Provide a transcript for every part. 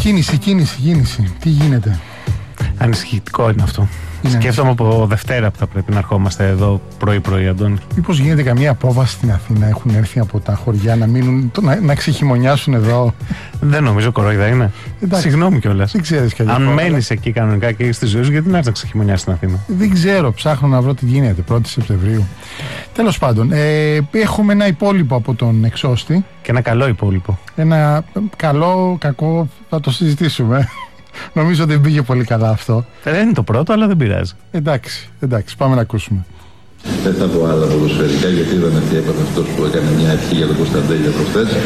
Κίνηση. Τι γίνεται? Ανησυχητικό είναι αυτό. Είναι. Σκέφτομαι από Δευτέρα που θα πρέπει να ερχόμαστε εδώ πρωί-πρωί, Αντώνη. Μήπως γίνεται καμία απόβαση στην Αθήνα? Έχουν έρθει από τα χωριά να μείνουν, να ξεχειμονιάσουν εδώ? Δεν νομίζω, κορόιδα είναι. Συγγνώμη κιόλας. Δεν ξέρεις καλή. Αν μένεις εκεί κανονικά και έχεις τη ζωή σου, γιατί να έρθει να ξεχειμονιάσεις στην Αθήνα? Δεν ξέρω, ψάχνω να βρω τι γίνεται 1η Σεπτεμβρίου. Τέλος πάντων, έχουμε ένα υπόλοιπο από τον εξώστη. Και ένα καλό υπόλοιπο. Ένα καλό, κακό, θα το συζητήσουμε. Νομίζω δεν πήγε πολύ καλά αυτό. Δεν είναι το πρώτο, αλλά δεν πειράζει. Εντάξει, πάμε να ακούσουμε. Δεν θα πω άλλα ποδοσφαιρικά, γιατί είδαμε τι έπαθε αυτός που έκανε μια ευχή για τον Κωνσταντέλια προχθές.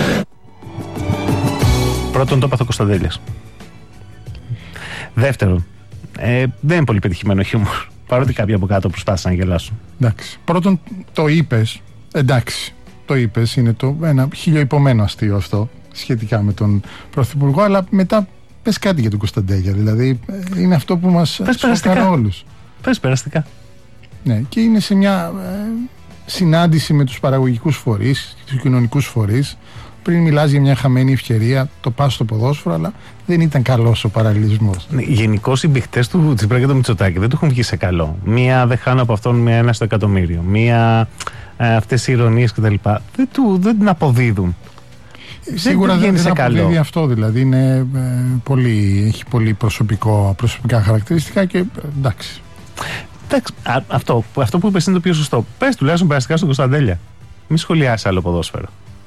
Πρώτον, το έπαθε ο Κωνσταντέλιας. Δεύτερον, δεν είναι πολύ πετυχημένο χιούμορ. Παρότι κάποιοι από κάτω προσπάθησαν να γελάσουν. Εντάξει. Πρώτον, το είπες. Εντάξει. Το είπες. Είναι ένα χιλιοϊπωμένο αστείο αυτό σχετικά με τον Πρωθυπουργό, αλλά μετά πες κάτι για τον Κωνσταντέλια. Δηλαδή, είναι αυτό που μας σοκάρει όλους. Πες περαστικά. Ναι, και είναι σε μια συνάντηση με τους παραγωγικούς φορείς, τους κοινωνικούς φορείς. Πριν μιλάς για μια χαμένη ευκαιρία, το πας στο ποδόσφαιρο, αλλά δεν ήταν καλός ο παραλληλισμός. Γενικώς οι μπηχτές του Τσίπρα και του Μητσοτάκη δεν του έχουν βγει σε καλό. Μία δεν χάνω από αυτόν, μία 1 στο εκατομμύριο. Μία αυτές οι ηρωνίες κτλ. Δεν την αποδίδουν. Σίγουρα δεν αποδίδει αυτό, δηλαδή είναι, έχει πολύ προσωπικά χαρακτηριστικά και εντάξει. Αυτό που είπες είναι το πιο σωστό. Πες τουλάχιστον περαστικά στον Κωνσταντέλια. Μη σχολιάσει άλλο ποδόσφαιρο.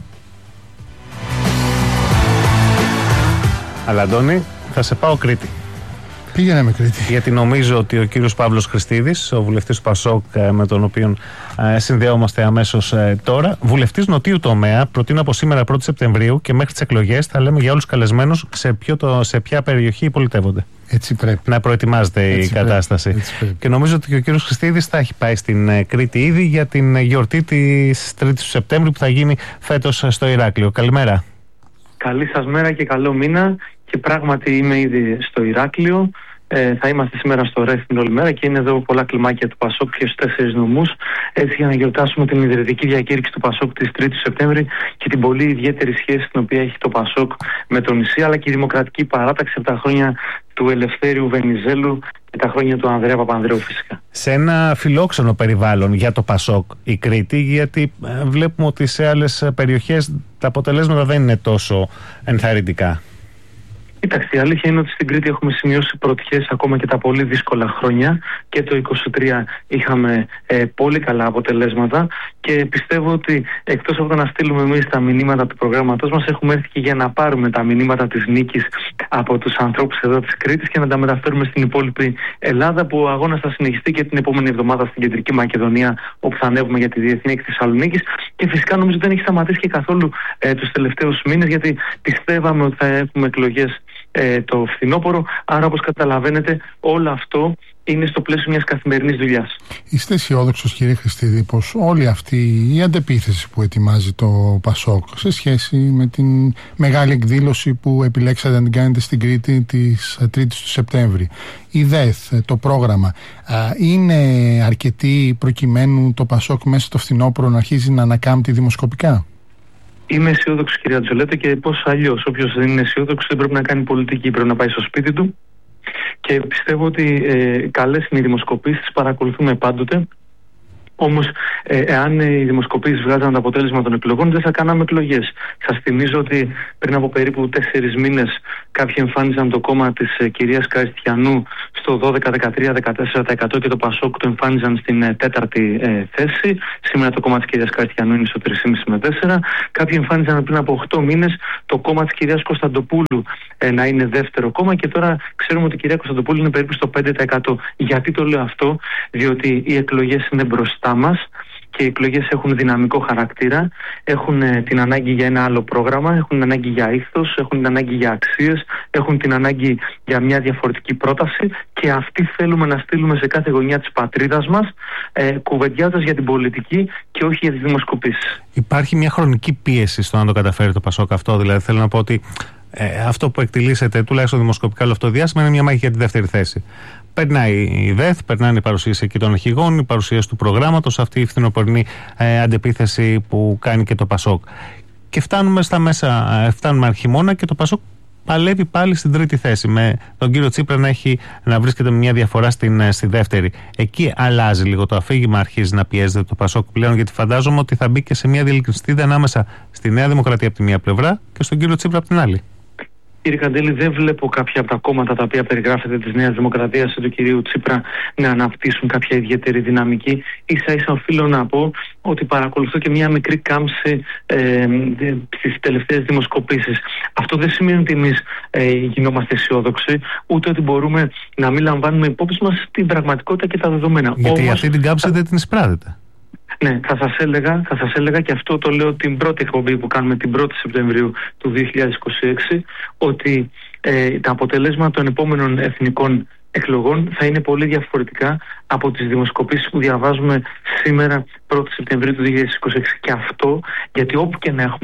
Αλλά Αντώνη, θα σε πάω Κρήτη. Πήγαινε με Κρήτη. Γιατί νομίζω ότι ο κύριος Παύλος Χριστίδης, ο βουλευτής του ΠΑΣΟΚ, με τον οποίο συνδέομαστε αμέσως τώρα, βουλευτής νοτίου τομέα, προτείνω από σήμερα 1η Σεπτεμβρίου και μέχρι τις εκλογές θα λέμε για όλους τους καλεσμένους σε ποια περιοχή πολιτεύονται. Έτσι πρέπει. Να προετοιμάζεται η κατάσταση. Και νομίζω ότι και ο κύριος Χριστίδης θα έχει πάει στην Κρήτη ήδη για την γιορτή της 3ης του Σεπτέμβρη που θα γίνει φέτος στο Ηράκλειο. Καλημέρα. Καλή σας μέρα και καλό μήνα, και πράγματι είμαι ήδη στο Ηράκλειο. Θα είμαστε σήμερα στο Ρέθιν όλη μέρα και είναι εδώ πολλά κλιμάκια του ΠΑΣΟΚ και στους 4 νομούς, έτσι για να γιορτάσουμε την ιδρυτική διακήρυξη του ΠΑΣΟΚ της 3ης του Σεπτέμβρη και την πολύ ιδιαίτερη σχέση την οποία έχει το ΠΑΣΟΚ με το νησί, αλλά και η Δημοκρατική Παράταξη από τα χρόνια του Ελευθέριου Βενιζέλου και τα χρόνια του Ανδρέα Παπανδρέου φυσικά. Σε ένα φιλόξενο περιβάλλον για το ΠΑΣΟΚ η Κρήτη, γιατί βλέπουμε ότι σε άλλες περιοχές τα αποτελέσματα δεν είναι τόσο ενθαρρυντικά. Κοιτάξτε, η αλήθεια είναι ότι στην Κρήτη έχουμε σημειώσει πρωτιές ακόμα και τα πολύ δύσκολα χρόνια, και το 2023 είχαμε πολύ καλά αποτελέσματα, και πιστεύω ότι εκτός από το να στείλουμε εμείς τα μηνύματα του προγράμματός μας, έχουμε έρθει και για να πάρουμε τα μηνύματα της νίκης από τους ανθρώπους εδώ της Κρήτης και να τα μεταφέρουμε στην υπόλοιπη Ελλάδα, που ο αγώνας θα συνεχιστεί και την επόμενη εβδομάδα στην Κεντρική Μακεδονία, όπου θα ανέβουμε για τη Διεθνή Έκθεση Θεσσαλονίκης, και φυσικά νομίζω ότι δεν έχει σταματήσει και καθόλου τους τελευταίους μήνες, γιατί πιστεύαμε ότι θα έχουμε εκλογές το φθινόπωρο, άρα όπως καταλαβαίνετε όλο αυτό είναι στο πλαίσιο μιας καθημερινής δουλειάς. Είστε αισιόδοξος, κύριε Χριστίδη, πως όλη αυτή η αντεπίθεση που ετοιμάζει το ΠΑΣΟΚ σε σχέση με την μεγάλη εκδήλωση που επιλέξατε να την κάνετε στην Κρήτη της 3ης του Σεπτέμβρη, η ΔΕΘ, το πρόγραμμα, είναι αρκετή προκειμένου το ΠΑΣΟΚ μέσα στο φθινόπωρο να αρχίζει να ανακάμπτει δημοσκοπικά? Είμαι αισιόδοξος, κυρία Τζολέτα, και πώς αλλιώς? Όποιος δεν είναι αισιόδοξος δεν πρέπει να κάνει πολιτική, πρέπει να πάει στο σπίτι του. Και πιστεύω ότι καλές είναι οι δημοσκοπήσεις, τις παρακολουθούμε πάντοτε. Όμως, εάν οι δημοσκοπήσεις βγάζαν το αποτέλεσμα των εκλογών, δεν θα κάναμε εκλογές. Σας θυμίζω ότι πριν από περίπου 4 μήνες κάποιοι εμφάνιζαν το κόμμα της κυρίας Καριστιανού στο 12, 13, 14% και το ΠΑΣΟΚ το εμφάνιζαν στην 4η θέση. Σήμερα το κόμμα της κυρίας Καριστιανού είναι στο 3,5 με 4. Κάποιοι εμφάνιζαν πριν από 8 μήνες το κόμμα της κυρίας Κωνσταντοπούλου να είναι δεύτερο κόμμα, και τώρα ξέρουμε ότι η κυρία Κωνσταντοπούλου είναι περίπου στο 5%. Γιατί το λέω αυτό? Διότι οι εκλογές είναι μπροστά μας και οι εκλογές έχουν δυναμικό χαρακτήρα, έχουν την ανάγκη για ένα άλλο πρόγραμμα, έχουν την ανάγκη για ήθος, έχουν την ανάγκη για αξίες, έχουν την ανάγκη για μια διαφορετική πρόταση, και αυτή θέλουμε να στείλουμε σε κάθε γωνιά της πατρίδας μας, κουβεντιάζοντας για την πολιτική και όχι για τις δημοσκοπήσεις. Υπάρχει μια χρονική πίεση στο να το καταφέρει το ΠΑΣΟΚ αυτό? Δηλαδή θέλω να πω ότι αυτό που εκτιλήσεται τουλάχιστον δημοσκοπικά όλο αυτό το διάστημα είναι μια μάχη για τη δεύτερη θέση. Περνάει η ΔΕΘ, περνάνε η παρουσίαση εκεί των αρχηγών, η παρουσίαση του προγράμματος, αυτή η φθινοπορεινή αντεπίθεση που κάνει και το ΠΑΣΟΚ. Και φτάνουμε στα μέσα, φτάνουμε αρχιμώνα και το ΠΑΣΟΚ παλεύει πάλι στην τρίτη θέση, με τον κύριο Τσίπρα να βρίσκεται με μια διαφορά στη δεύτερη. Εκεί αλλάζει λίγο το αφήγημα, αρχίζει να πιέζεται το Πασόκ πλέον, γιατί φαντάζομαι ότι θα μπει και σε μια διελκυστίδα ανάμεσα στη Νέα Δημοκρατία από τη μία πλευρά και στον κύριο Τσίπρα από την άλλη. Κύριε Καντέλη, δεν βλέπω κάποια από τα κόμματα τα οποία περιγράφεται της Νέας Δημοκρατίας ή του κυρίου Τσίπρα να αναπτύσσουν κάποια ιδιαίτερη δυναμική. Ίσα-ίσα οφείλω να πω ότι παρακολουθώ και μια μικρή κάμψη στις τελευταίες δημοσκοπήσεις. Αυτό δεν σημαίνει ότι εμείς γινόμαστε αισιόδοξοι, ούτε ότι μπορούμε να μην λαμβάνουμε υπόψη μας την πραγματικότητα και τα δεδομένα. Γιατί όμως, αυτή την κάμψη δεν την εισπράτεται. Ναι, θα σας έλεγα και αυτό το λέω την πρώτη εκπομπή που κάνουμε την 1η Σεπτεμβρίου του 2026, ότι τα αποτελέσματα των επόμενων εθνικών εκλογών θα είναι πολύ διαφορετικά από τις δημοσκοπήσεις που διαβάζουμε σήμερα 1η Σεπτεμβρίου του 2026. Και αυτό γιατί όποτε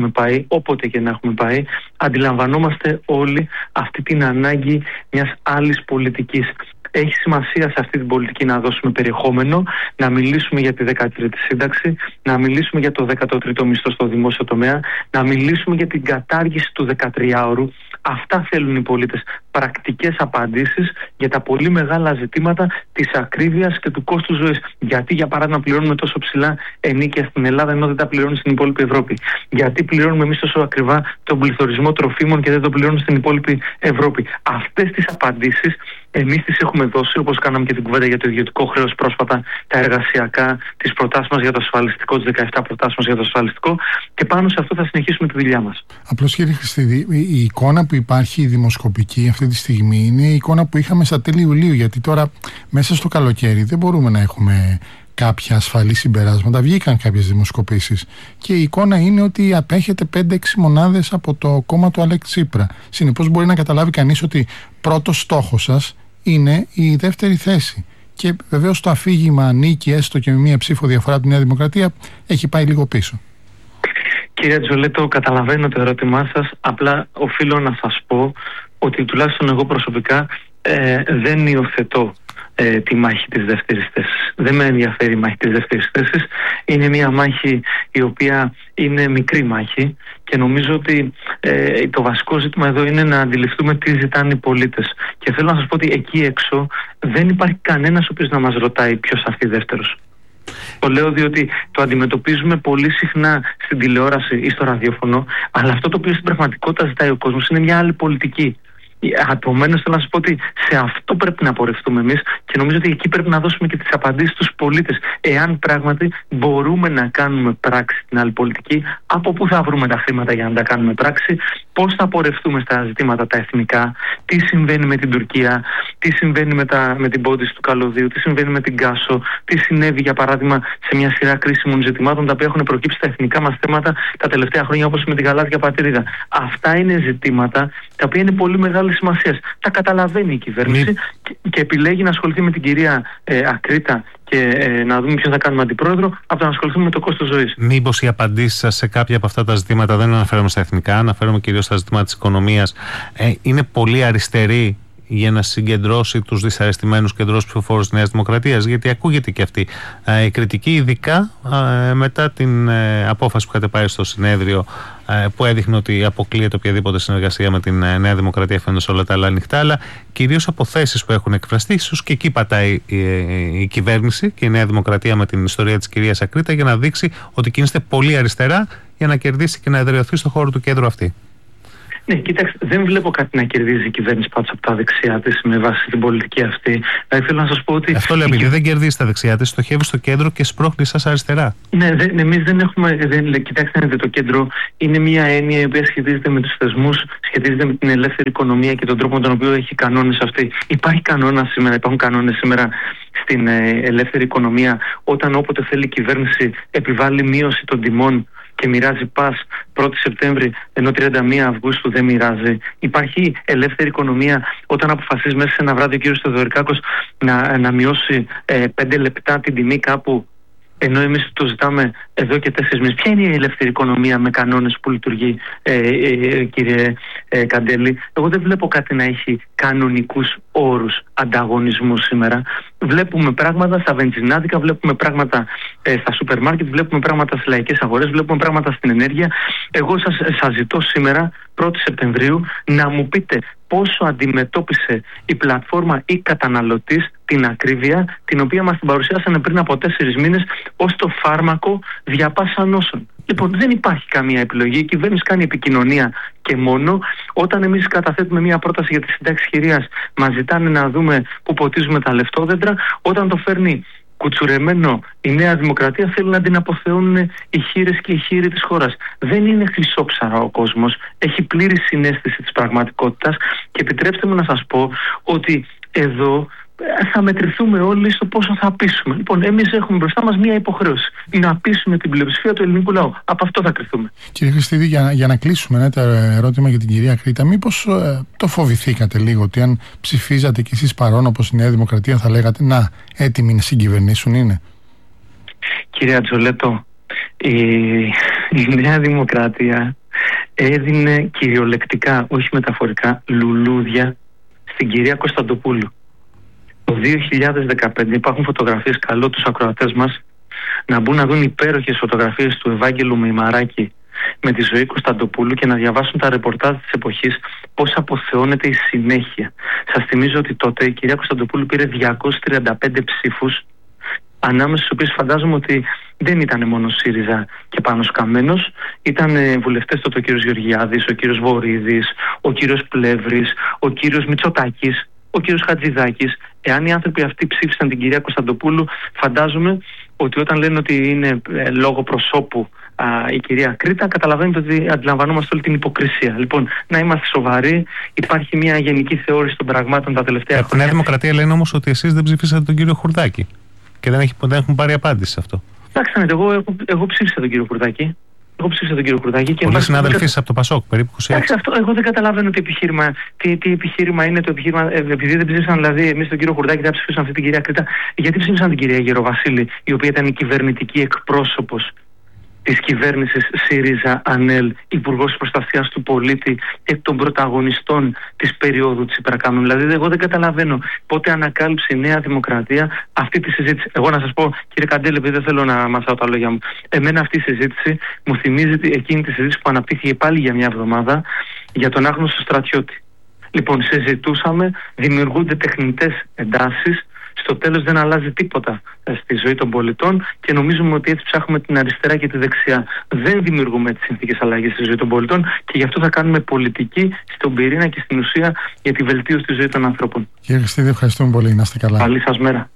και να έχουμε πάει, αντιλαμβανόμαστε όλοι αυτή την ανάγκη μιας άλλης πολιτικής. Έχει σημασία σε αυτή την πολιτική να δώσουμε περιεχόμενο, να μιλήσουμε για τη 13η σύνταξη, να μιλήσουμε για το 13ο μισθό στο δημόσιο τομέα, να μιλήσουμε για την κατάργηση του 13ωρου. Αυτά θέλουν οι πολίτες. Πρακτικές απαντήσεις για τα πολύ μεγάλα ζητήματα της ακρίβειας και του κόστου ζωής. Γιατί, για παράδειγμα, πληρώνουμε τόσο ψηλά ενίκια στην Ελλάδα ενώ δεν τα πληρώνουν στην υπόλοιπη Ευρώπη? Γιατί πληρώνουμε εμείς τόσο ακριβά τον πληθωρισμό τροφίμων και δεν τον πληρώνουν στην υπόλοιπη Ευρώπη? Αυτές τις απαντήσεις εμείς τις έχουμε δώσει, όπως κάναμε και την κουβέντα για το ιδιωτικό χρέος πρόσφατα, τα εργασιακά, τις προτάσεις μας για το ασφαλιστικό, τις 17 προτάσεις μας για το ασφαλιστικό, και πάνω σε αυτό θα συνεχίσουμε τη δουλειά μας. Απλώς, κύριε Χριστίδη, η εικόνα που υπάρχει, η δημοσκοπική αυτή τη στιγμή, είναι η εικόνα που είχαμε στα τέλη Ιουλίου. Γιατί τώρα, μέσα στο καλοκαίρι, δεν μπορούμε να έχουμε κάποια ασφαλή συμπεράσματα. Βγήκαν κάποιες δημοσκοπήσεις και η εικόνα είναι ότι απέχετε 5-6 μονάδες από το κόμμα του Αλέξη Τσίπρα. Συνεπώς, μπορεί να καταλάβει κανείς ότι πρώτος στόχος σας είναι η δεύτερη θέση. Και βεβαίως το αφήγημα νίκη, έστω και με μία ψήφο διαφορά από τη Νέα Δημοκρατία, έχει πάει λίγο πίσω. Κύριε Τζολέτο, καταλαβαίνω το ερώτημά σας. Απλά οφείλω να σας πω ότι τουλάχιστον εγώ προσωπικά δεν υιοθετώ τη μάχη της δεύτερης θέσης. Δεν με ενδιαφέρει η μάχη της δεύτερης θέσης. Είναι μια μάχη η οποία είναι μικρή μάχη και νομίζω ότι το βασικό ζήτημα εδώ είναι να αντιληφθούμε τι ζητάνε οι πολίτες. Και θέλω να σας πω ότι εκεί έξω δεν υπάρχει κανένας ο οποίος να μας ρωτάει ποιος θα έρθει δεύτερος. Το λέω διότι το αντιμετωπίζουμε πολύ συχνά στην τηλεόραση ή στο ραδιόφωνο, αλλά αυτό το οποίο στην πραγματικότητα ζητάει ο κόσμος είναι μια άλλη πολιτική. Επομένως, θέλω να σας πω ότι σε αυτό πρέπει να πορευτούμε εμείς και νομίζω ότι εκεί πρέπει να δώσουμε και τις απαντήσεις στους πολίτες. Εάν πράγματι μπορούμε να κάνουμε πράξη την άλλη πολιτική, από πού θα βρούμε τα χρήματα για να τα κάνουμε πράξη, πώς θα πορευτούμε στα ζητήματα τα εθνικά, τι συμβαίνει με την Τουρκία, τι συμβαίνει με την πόντιση του καλωδίου, τι συμβαίνει με την Κάσο, τι συνέβη για παράδειγμα σε μια σειρά κρίσιμων ζητημάτων τα οποία έχουν προκύψει στα εθνικά μας θέματα τα τελευταία χρόνια, όπως με την Γαλάζια Πατρίδα. Αυτά είναι ζητήματα τα οποία είναι πολύ μεγάλη σημασία. Τα καταλαβαίνει η κυβέρνηση και επιλέγει να ασχοληθεί με την κυρία Ακρίτα και να δούμε ποιον θα κάνουμε αντιπρόεδρο, από το να ασχοληθούμε με το κόστος ζωής. Μήπως οι απαντήσεις σας σε κάποια από αυτά τα ζητήματα, δεν αναφέρομαι στα εθνικά, αναφέρομαι κυρίως στα ζητήματα της οικονομίας, είναι πολύ αριστερή για να συγκεντρώσει τους δυσαρεστημένους κεντρούς ψηφοφόρους της Νέας Δημοκρατίας? Γιατί ακούγεται και αυτή η κριτική, ειδικά μετά την απόφαση που είχατε πάρει στο συνέδριο, που έδειχνε ότι αποκλείεται οποιαδήποτε συνεργασία με την Νέα Δημοκρατία, φαίνεται σε όλα τα άλλα ανοιχτά, αλλά κυρίως από θέσεις που έχουν εκφραστεί. Ίσως και εκεί πατάει η κυβέρνηση και η Νέα Δημοκρατία με την ιστορία της κυρίας Ακρίτα, για να δείξει ότι κινείστε πολύ αριστερά για να κερδίσει και να εδραιωθεί στο χώρο του κέντρου αυτή. Ναι, κοίταξτε, δεν βλέπω κάτι να κερδίζει η κυβέρνηση πάντως από τα δεξιά της με βάση την πολιτική αυτή. Θέλω να σας πω ότι. Αυτό λέω, επειδή δεν κερδίζει τα δεξιά της, στοχεύει στο κέντρο και σπρώχνει σας αριστερά. Ναι, εμείς δεν έχουμε. Κοιτάξτε, το κέντρο είναι μια έννοια η οποία σχετίζεται με τους θεσμούς, σχετίζεται με την ελεύθερη οικονομία και τον τρόπο με τον οποίο έχει κανόνες αυτή. Υπάρχουν κανόνες σήμερα στην ελεύθερη οικονομία, όταν όποτε θέλει η κυβέρνηση επιβάλλει μείωση των τιμών και μοιράζει πας 1η Σεπτέμβρη, ενώ 31 Αυγούστου δεν μοιράζει. Υπάρχει ελεύθερη οικονομία όταν αποφασίζει μέσα σε ένα βράδυ ο κ. Θεοδωρικάκος να μειώσει 5 λεπτά την τιμή κάπου, ενώ εμείς το ζητάμε εδώ και 4 μήνες. Ποια είναι η ελεύθερη οικονομία με κανόνες που λειτουργεί, κύριε Καντέλη? Εγώ δεν βλέπω κάτι να έχει κανονικούς όρους. ανταγωνισμού σήμερα. Βλέπουμε πράγματα στα βενζινάδικα, βλέπουμε πράγματα στα σούπερ μάρκετ, βλέπουμε πράγματα στις λαϊκές αγορές, βλέπουμε πράγματα στην ενέργεια. Εγώ σας ζητώ σήμερα, 1η Σεπτεμβρίου, να μου πείτε πόσο αντιμετώπισε η πλατφόρμα ή καταναλωτής την ακρίβεια, την οποία μας την παρουσιάσανε πριν από 4 μήνες ως το φάρμακο δια πάσα νόσων. Λοιπόν, δεν υπάρχει καμία επιλογή. Η κυβέρνηση κάνει επικοινωνία και μόνο. Όταν εμείς καταθέτουμε μια πρόταση για τη συντάξη χειρίας, μας ζητάνε να δούμε πού ποτίζουμε τα λεφτόδεντρα. Όταν το φέρνει κουτσουρεμένο η Νέα Δημοκρατία, θέλουν να την αποθεώνουν οι χήρες και οι χείροι της χώρας. Δεν είναι χρυσόψαρα ο κόσμος. Έχει πλήρη συναίσθηση της πραγματικότητας και επιτρέψτε μου να σας πω ότι εδώ θα μετρηθούμε όλοι στο πόσο θα πείσουμε. Λοιπόν, εμείς έχουμε μπροστά μας μια υποχρέωση. Να πείσουμε την πλειοψηφία του ελληνικού λαού. Από αυτό θα κρυθούμε. Κύριε Χριστίδη, για να κλείσουμε το ερώτημα για την κυρία Κρίτα, μήπως το φοβηθήκατε λίγο ότι αν ψηφίζατε κι εσείς παρόν όπως η Νέα Δημοκρατία θα λέγατε να, έτοιμοι να συγκυβερνήσουν είναι? Κυρία Τζολέτο, η Νέα Δημοκρατία έδινε κυριολεκτικά, όχι μεταφορικά, λουλούδια στην κυρία Κωνσταντοπούλου. Το 2015 υπάρχουν φωτογραφίες, καλώ τους ακροατές μας να μπουν να δουν υπέροχες φωτογραφίες του Ευάγγελου Μεϊμαράκη με τη Ζωή Κωνσταντοπούλου και να διαβάσουν τα ρεπορτάζ της εποχής πώς αποθεώνεται η συνέχεια. Σας θυμίζω ότι τότε η κυρία Κωνσταντοπούλου πήρε 235 ψήφους, ανάμεσα στους οποίους φαντάζομαι ότι δεν ήταν μόνο ΣΥΡΙΖΑ και Πάνος Καμένος, ήταν βουλευτές τότε ο κύριος Γεωργιάδης, ο κύριος Βορίδης, ο κύριος Πλεύρης, ο κύριος Μητσοτάκης, ο κύριος Χατζηδάκης. Εάν οι άνθρωποι αυτοί ψήφισαν την κυρία Κωνσταντοπούλου, φαντάζομαι ότι όταν λένε ότι είναι λόγω προσώπου η κυρία Κρίτα, καταλαβαίνετε ότι αντιλαμβανόμαστε όλη την υποκρισία. Λοιπόν, να είμαστε σοβαροί. Υπάρχει μια γενική θεώρηση των πραγμάτων τα τελευταία χρόνια. Από τη Νέα Δημοκρατία λένε όμως ότι εσείς δεν ψηφίσατε τον κύριο Χουρδάκη και δεν έχουν πάρει απάντηση σε αυτό. Εντάξει, εγώ ψήφισα τον κύριο Χουρδάκη. Πολλοί συνάδελφοι από το ΠΑΣΟΚ, περίπου 26. Εντάξει, εγώ δεν καταλαβαίνω τι επιχείρημα είναι το επιχείρημα. Επειδή δεν ψήφισαν δηλαδή εμείς τον κύριο Χουρδάκη, δεν ψήφισαν αυτή την κυρία Κρίτα, γιατί ψήφισαν την κυρία Γεροβασίλη, η οποία ήταν η κυβερνητική εκπρόσωπος της κυβέρνησης ΣΥΡΙΖΑ ΑΝΕΛ, υπουργός προστασίας του πολίτη και των πρωταγωνιστών της περίοδου της υπερκάμνου. Δηλαδή, εγώ δεν καταλαβαίνω πότε ανακάλυψε η Νέα Δημοκρατία αυτή τη συζήτηση. Εγώ να σας πω, κύριε Καντέλη, επειδή δεν θέλω να μασάω τα λόγια μου, εμένα αυτή η συζήτηση μου θυμίζει εκείνη τη συζήτηση που αναπτύχθηκε πάλι για μια εβδομάδα για τον άγνωστο στρατιώτη. Λοιπόν, συζητούσαμε, δημιουργούνται τεχνητές εντάσεις. Στο τέλος δεν αλλάζει τίποτα στη ζωή των πολιτών και νομίζουμε ότι έτσι ψάχνουμε την αριστερά και τη δεξιά. Δεν δημιουργούμε τις συνθήκες αλλαγής στη ζωή των πολιτών και γι' αυτό θα κάνουμε πολιτική στον πυρήνα και στην ουσία για τη βελτίωση της ζωής των ανθρώπων. Κύριε Χριστίδη, ευχαριστούμε πολύ. Να είστε καλά. Καλή σας μέρα.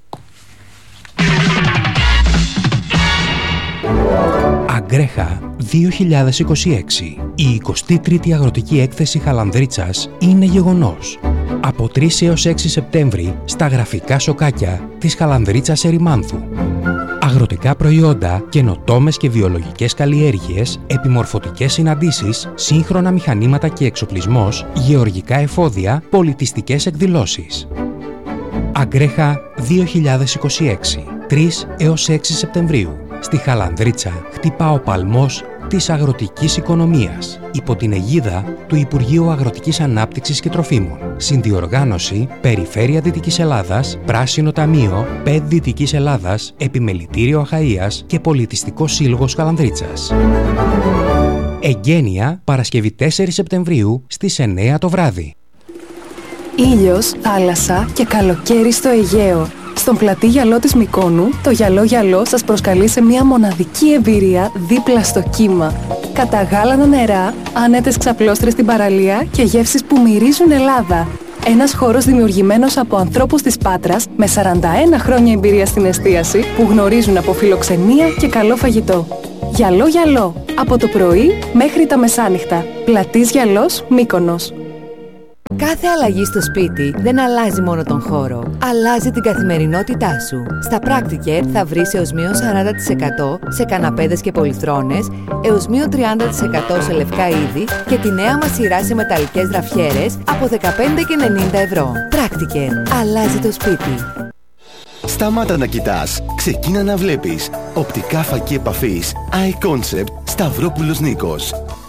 Αγκρέχα 2026. Η 23η Αγροτική Έκθεση Χαλανδρίτσας είναι γεγονός. Από 3 έως 6 Σεπτέμβρη στα γραφικά σοκάκια της Χαλανδρίτσας Ερημάνθου. Αγροτικά προϊόντα, καινοτόμες και βιολογικές καλλιέργειες, επιμορφωτικές συναντήσεις, σύγχρονα μηχανήματα και εξοπλισμός, γεωργικά εφόδια, πολιτιστικές εκδηλώσεις. Αγκρέχα 2026. 3 έως 6 Σεπτεμβρίου. Στη Χαλανδρίτσα χτυπά ο παλμός της αγροτικής οικονομίας, υπό την αιγίδα του Υπουργείου Αγροτικής Ανάπτυξης και Τροφίμων. Συνδιοργάνωση Περιφέρεια Δυτικής Ελλάδας, Πράσινο Ταμείο, ΠΕΔ Δυτικής Ελλάδας, Επιμελητήριο Αχαΐας και Πολιτιστικό Σύλλογος Χαλανδρίτσας. Εγγένεια Παρασκευή 4 Σεπτεμβρίου στις 9 το βράδυ. Ήλιος, θάλασσα και καλοκαίρι στο Αιγαίο. Στον πλατή γυαλό της Μυκόνου, το γυαλό σας προσκαλεί σε μια μοναδική εμπειρία δίπλα στο κύμα. Καταγάλανα νερά, άνετες ξαπλώστρες στην παραλία και γεύσεις που μυρίζουν Ελλάδα. Ένας χώρος δημιουργημένος από ανθρώπους της Πάτρας με 41 χρόνια εμπειρία στην εστίαση που γνωρίζουν από φιλοξενία και καλό φαγητό. Γυαλό, από το πρωί μέχρι τα μεσάνυχτα. Πλατής Γυαλός, Μύκονος. Κάθε αλλαγή στο σπίτι δεν αλλάζει μόνο τον χώρο, αλλάζει την καθημερινότητά σου. Στα Practicare θα βρεις έως μείον 40% σε καναπέδες και πολυθρόνες, έως μείον 30% σε λευκά είδη και τη νέα μας σειρά σε μεταλλικές γραφιέρες από 15,90 ευρώ. Practicare. Αλλάζει το σπίτι. Σταμάτα να κοιτάς. Ξεκίνα να βλέπεις. Οπτικά φακή επαφής iConcept Σταυρόπουλος Νίκος.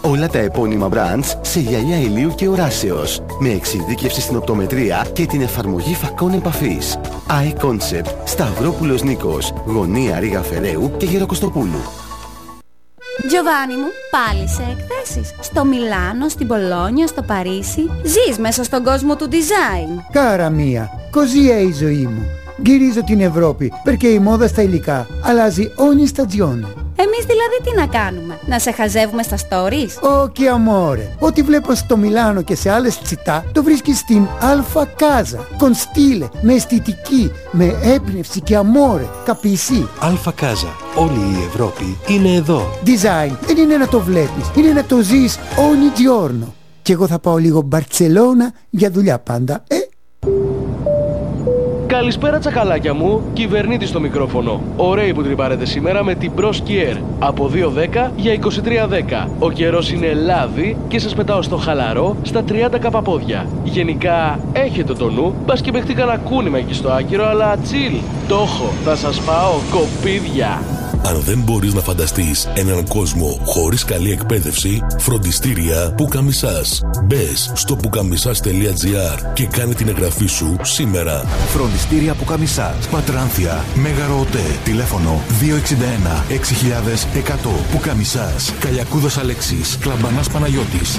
Όλα τα επώνυμα brands σε γυαλιά ηλίου και οράσεως. Με εξειδίκευση στην οπτομετρία και την εφαρμογή φακών επαφής. Eye Concept, Σταυρόπουλος Νίκος, Γωνία Ρίγα Φεραίου και Γεροκοστοπούλου. Giovanni μου, πάλι σε εκθέσεις. Στο Μιλάνο, στην Πολόνια, στο Παρίσι. Ζεις μέσα στον κόσμο του design. Κάρα μία, così è η ζωή μου. Γυρίζω την Ευρώπη, perché η μόδα στα υλικά αλλάζει ogni stagione. Εμείς δηλαδή τι να κάνουμε, να σε χαζεύουμε στα stories? Όχι amore, ό,τι βλέπω στο Μιλάνο και σε άλλες τσιτά το βρίσκεις στην Alfa Casa. Con stile, με αισθητική, με έμπνευση και amore, capisci? Alfa Casa, όλη η Ευρώπη είναι εδώ. Design δεν είναι να το βλέπεις, είναι να το ζεις ogni giorno. Και εγώ θα πάω λίγο Μπαρτσελώνα για δουλειά πάντα, Καλησπέρα τσακαλάκια μου, κυβερνήτης στο μικρόφωνο. Ωραίοι που τρυπάρετε σήμερα με την Bros Kier. Από 2.10 για 23.10. Ο καιρός είναι λάδι και σας πετάω στο χαλαρό στα 30 καπαπόδια. Γενικά έχετε το νου, μπας και παιχτεί κανένα κούνημα εκεί στο άκυρο, αλλά chill. Το έχω, θα σας πάω κοπίδια. Αν δεν μπορείς να φανταστείς έναν κόσμο χωρίς καλή εκπαίδευση, φροντιστήρια Πουκαμισάς. Μπες στο pukamisas.gr και κάνε την εγγραφή σου σήμερα. Φροντιστήρια Πουκαμισάς. Πατράνθια, Μέγαρο ΟΤΕ. Τηλέφωνο 261 6100. Πουκαμισάς. Καλιακούδος Αλέξης. Κλαμπανάς Παναγιώτης.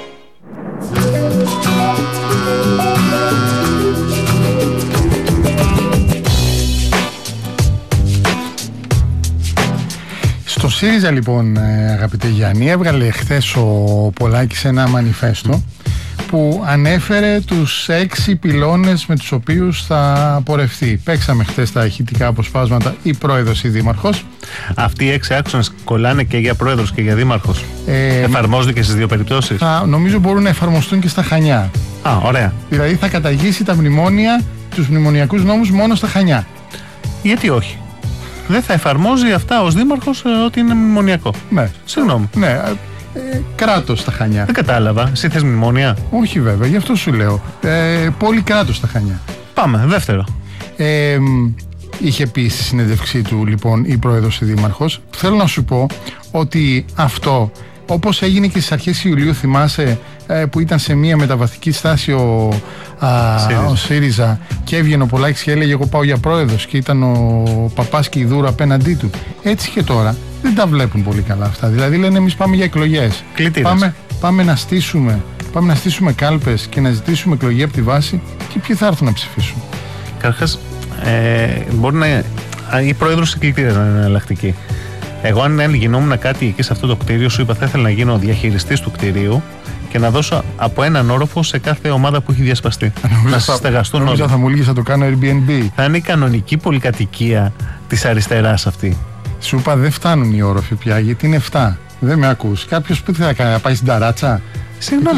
Στο ΣΥΡΙΖΑ λοιπόν, αγαπητέ Γιάννη, έβγαλε χθες ο Πολάκης ένα μανιφέστο που ανέφερε τους 6 πυλώνες με τους οποίους θα πορευτεί. Παίξαμε χθες τα ηχητικά αποσπάσματα, ή πρόεδρος ή δήμαρχος. Αυτοί οι 6 άξονες κολλάνε και για πρόεδρος και για δήμαρχος. Εφαρμόζονται και στις δύο περιπτώσεις. Νομίζω μπορούν να εφαρμοστούν και στα Χανιά. Ωραία. Δηλαδή θα καταργήσει τα μνημόνια, τους μνημονιακούς νόμους μόνο στα Χανιά. Γιατί όχι? Δεν θα εφαρμόζει αυτά ως δήμαρχος ότι είναι μνημονιακό. Ναι. Συγγνώμη. Ναι. Κράτος στα Χανιά. Δεν κατάλαβα. Εσύ θες μνημόνια? Όχι βέβαια, γι' αυτό σου λέω. Πόλη κράτος στα Χανιά. Πάμε, δεύτερο. Είχε πει στη συνέντευξή του λοιπόν η πρόεδρος ή δήμαρχος. Θέλω να σου πω ότι αυτό, όπως έγινε και στις αρχές Ιουλίου, θυμάσαι, που ήταν σε μια μεταβατική στάση ο ΣΥΡΙΖΑ και έβγαινε ο Πολάκης και έλεγε εγώ πάω για πρόεδρος και ήταν ο Παπάς και η Δούρα απέναντί του. Έτσι και τώρα δεν τα βλέπουν πολύ καλά αυτά. Δηλαδή λένε εμείς πάμε για εκλογές. Πάμε να στήσουμε κάλπες και να ζητήσουμε εκλογή από τη βάση και ποιοι θα έρθουν να ψηφίσουν. Καταρχάς μπορεί να η πρόεδρος εκλεκτήρας να είναι εναλλακτική. Εγώ αν γινόμουν κάτι εκεί σε αυτό το κτίριο, σου είπα θα ήθελα να γίνω διαχειριστής του κτιρίου και να δώσω από έναν όροφο σε κάθε ομάδα που έχει διασπαστεί. Να στεγαστούν όλοι. Νομίζω θα μου λύγεις να το κάνω Airbnb. Θα είναι η κανονική πολυκατοικία της αριστεράς αυτή. Σου είπα δεν φτάνουν οι όροφοι πια, γιατί είναι 7. Δεν με ακούς. Κάποιος που θα πάει στην ταράτσα. Συγγνώμη,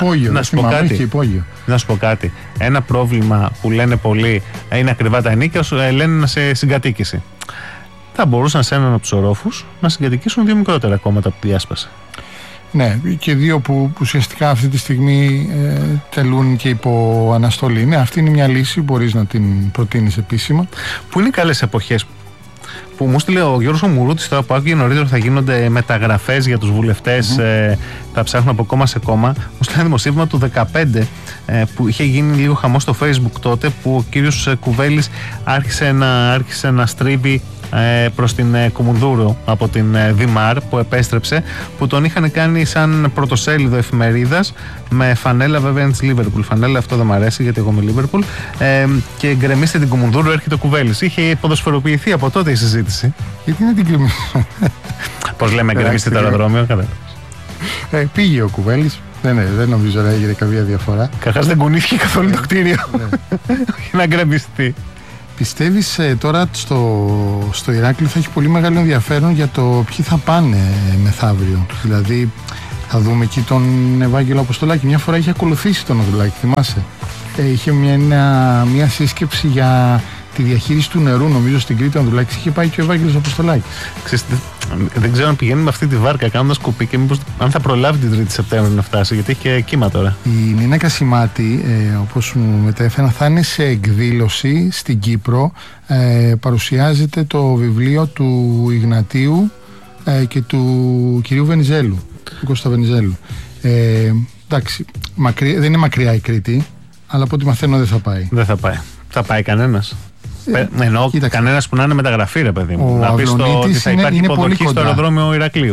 να σου πω κάτι. Ένα πρόβλημα που λένε πολλοί είναι ακριβά τα ενίκια, λένε σε συγκατοίκηση. Θα μπορούσαν σε έναν από τους ορόφους να συγκατοικήσουν 2 μικρότερα κόμματα που διάσπασε. Ναι, και 2 που ουσιαστικά αυτή τη στιγμή τελούν και υπό αναστολή. Ναι, αυτή είναι μια λύση που μπορείς να την προτείνεις επίσημα. Που είναι καλές εποχές. Που μου στείλε ο Γιώργος Μουρούτης τώρα που άκουγε νωρίτερα θα γίνονται μεταγραφές για τους βουλευτές, θα ψάχνουν από κόμμα σε κόμμα. Μου στείλε ένα δημοσίευμα του 2015 που είχε γίνει λίγο χαμός στο Facebook τότε, που ο κύριος Κουβέλης άρχισε να στρίβει προς την Κουμουνδούρου από την Δημάρ που επέστρεψε, που τον είχαν κάνει σαν πρωτοσέλιδο εφημερίδας με φανέλα, βέβαια είναι της Λίβερπουλ φανέλα, αυτό δεν μου αρέσει γιατί εγώ είμαι Λίβερπουλ, και γκρεμίστε την Κουμουνδούρου, έρχεται ο Κουβέλης. Είχε ποδοσφαιροποιηθεί από τότε η συζήτηση. Γιατί να την γκρεμίσει? Πώς λέμε, γκρεμίστε το αεροδρόμιο? Πήγε ο Κουβέλης. Δεν νομίζω να έγινε καμία διαφορά. Καταρχάς δεν κουνήθηκε καθόλου το κτίριο για να γκρεμιστεί. Πιστεύεις τώρα στο Ηράκλειο θα έχει πολύ μεγάλο ενδιαφέρον για το ποιοι θα πάνε μεθαύριο? Δηλαδή θα δούμε εκεί τον Ευάγγελο Αποστολάκη. Μια φορά είχε ακολουθήσει τον Αποστολάκη, θυμάσαι? Είχε μια σύσκεψη για τη διαχείριση του νερού, νομίζω στην Κρήτη. Ο Ανδρουλάκης είχε πάει και ο Ευάγγελος Αποστολάκης. Δεν ξέρω αν πηγαίνει με αυτή τη βάρκα κάνοντας κουπί και μήπως αν θα προλάβει την 3η Σεπτέμβρη να φτάσει, γιατί έχει και κύμα τώρα. Η Νίνα Κασιμάτη, όπως μου μετέφεραν, θα είναι σε εκδήλωση στην Κύπρο. Παρουσιάζεται το βιβλίο του Ιγνατίου και του κυρίου Βενιζέλου. του Κώστα Βενιζέλου. Εντάξει, δεν είναι μακριά η Κρήτη, αλλά από ό,τι μαθαίνω δεν θα πάει. Δεν θα πάει. Θα πάει κανένας. Εννοώ κανένας που να είναι μεταγραφή, ρε παιδί μου. Να πεις ότι θα υπάρχει υποδοχή στο αεροδρόμιο Ηρακλείου.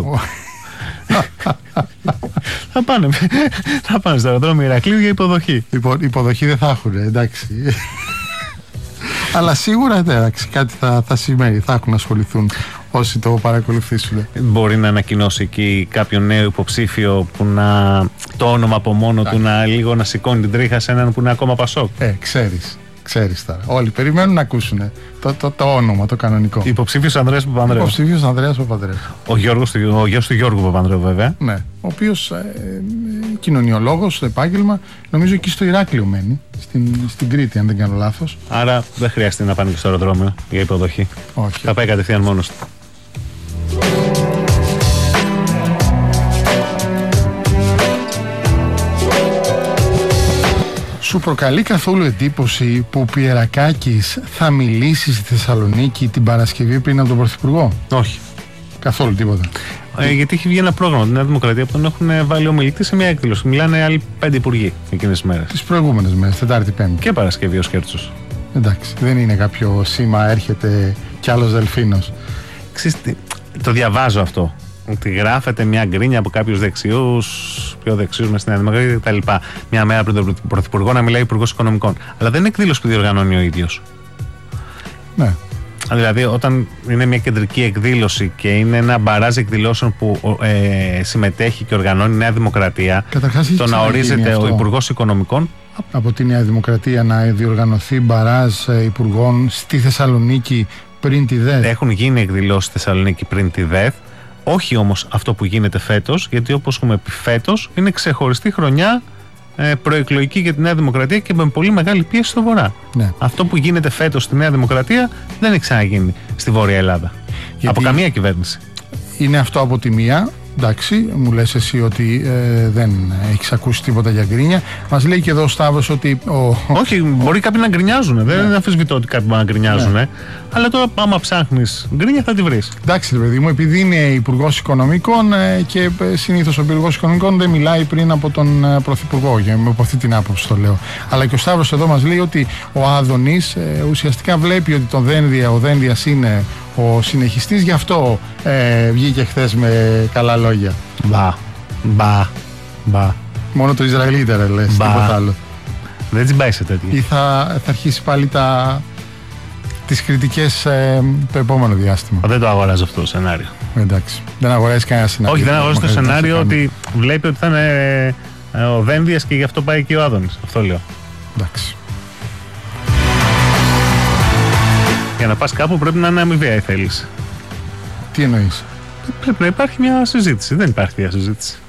Θα πάνε στο αεροδρόμιο Ηρακλείου για υποδοχή. Υποδοχή δεν θα έχουν, εντάξει. Αλλά σίγουρα εντάξει, κάτι θα σημαίνει, θα έχουν να ασχοληθούν όσοι το παρακολουθήσουν. Μπορεί να ανακοινώσει εκεί κάποιο νέο υποψήφιο που το όνομα από μόνο του να σηκώνει την τρίχα σε έναν που είναι ακόμα Πασόκ. Ξέρεις τώρα. Όλοι περιμένουν να ακούσουν το όνομα, το κανονικό. Υποψήφιος Ανδρέας Παπανδρέου. Υποψήφιος Ανδρέας Παπανδρέου. Ο γιος του Γιώργου Παπανδρέου, βέβαια. Ναι. Ο οποίος κοινωνιολόγος στο επάγγελμα, νομίζω εκεί στο Ηράκλειο μένει. Στην Κρήτη, αν δεν κάνω λάθος. Άρα δεν χρειάζεται να πάνε και στο αεροδρόμιο για υποδοχή. Όχι. Θα πάει κατευθείαν μόνος του. Σου προκαλεί καθόλου εντύπωση που ο Πιερακάκης θα μιλήσει στη Θεσσαλονίκη την Παρασκευή πριν από τον Πρωθυπουργό? Όχι. Καθόλου τίποτα. Γιατί έχει βγει ένα πρόγραμμα τη Νέα Δημοκρατία που τον έχουν βάλει ομιλητή σε μια έκδηλωση. Μιλάνε άλλοι 5 υπουργοί εκείνες τις μέρες. Τις προηγούμενες μέρες, Τετάρτη, Πέμπτη. Και Παρασκευή ο Σκέρτσος. Εντάξει, δεν είναι κάποιο σήμα, έρχεται κι άλλος δελφίνος. Το διαβάζω αυτό. Ότι γράφεται μια γκρίνια από κάποιους δεξιούς, πιο δεξιούς μες στην Νέα Δημοκρατία κτλ. Μια μέρα πριν τον Πρωθυπουργό να μιλάει Υπουργός Οικονομικών. Αλλά δεν είναι εκδήλωση που διοργανώνει ο ίδιος. Ναι. Δηλαδή, όταν είναι μια κεντρική εκδήλωση και είναι ένα μπαράζ εκδηλώσεων που συμμετέχει και οργανώνει η Νέα Δημοκρατία, το να ορίζεται ο Υπουργός Οικονομικών. Από τη Νέα Δημοκρατία να διοργανωθεί μπαράζ υπουργών στη Θεσσαλονίκη πριν τη ΔΕΘ. Έχουν γίνει εκδηλώσεις στη Θεσσαλονίκη πριν τη ΔΕΘ. Όχι όμως αυτό που γίνεται φέτος, γιατί όπως έχουμε πει φέτος είναι ξεχωριστή χρονιά προεκλογική για τη Νέα Δημοκρατία και με πολύ μεγάλη πίεση στο Βορρά. Ναι. Αυτό που γίνεται φέτος στη Νέα Δημοκρατία δεν έχει ξαναγίνει στη Βόρεια Ελλάδα. Γιατί από καμία κυβέρνηση. Είναι αυτό από τη μία. Εντάξει, μου λες εσύ ότι δεν έχεις ακούσει τίποτα για γκρίνια. Μας λέει και εδώ ο Σταύρος ότι. Όχι, μπορεί κάποιοι να γκρινιάζουν. Δεν αμφισβητώ ότι κάποιοι να γκρινιάζουν. Ναι. Αλλά τώρα, άμα ψάχνεις γκρίνια, θα τη βρεις. Εντάξει, ρε παιδί μου, επειδή είναι Υπουργός Οικονομικών και συνήθως ο Υπουργός Οικονομικών δεν μιλάει πριν από τον Πρωθυπουργό. Από αυτή την άποψη το λέω. Αλλά και ο Σταύρος εδώ μας λέει ότι ο Άδωνης ουσιαστικά βλέπει ότι ο Δένδιας είναι ο συνεχιστής, γι' αυτό βγήκε χθες με καλά λόγια. Μπα. Μόνο το Ισραηλίτερα λες, τίποτα άλλο. Δεν τσιμπάει σε τέτοιο. Ή θα αρχίσει πάλι τις κριτικές το επόμενο διάστημα. Δεν το αγοράζω αυτό το σενάριο. Εντάξει. Δεν αγοράζει κανένα σενάριο. Όχι, δεν αγοράζει το σενάριο ότι βλέπει ότι θα είναι ο Δένδιας και γι' αυτό πάει και ο Άδωνης. Αυτό λέω. Εντάξει. Για να πας κάπου πρέπει να είναι αμοιβαία η θέληση. Τι εννοείς? Πρέπει να υπάρχει μια συζήτηση. Δεν υπάρχει μια συζήτηση.